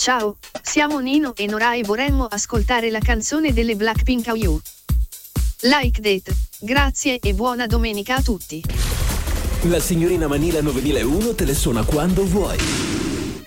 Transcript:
Ciao, siamo Nino e Nora e vorremmo ascoltare la canzone delle Blackpink How You Like That. Grazie e buona domenica a tutti. La signorina Manila 9001 te le suona quando vuoi.